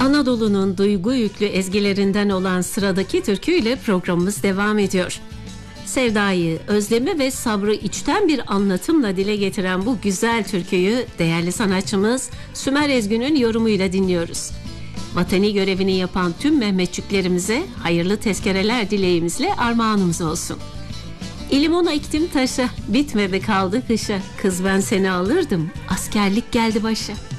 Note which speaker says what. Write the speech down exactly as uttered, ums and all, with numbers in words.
Speaker 1: Anadolu'nun duygu yüklü ezgilerinden olan sıradaki türküyle programımız devam ediyor. Sevdayı, özlemi ve sabrı içten bir anlatımla dile getiren bu güzel türküyü değerli sanatçımız Sümer Ezgün'ün yorumuyla dinliyoruz. Vatani görevini yapan tüm Mehmetçiklerimize hayırlı tezkereler dileğimizle armağanımız olsun. İlimona ektim taşa, bitmedi kaldı kışa, kız ben seni alırdım, askerlik geldi başa.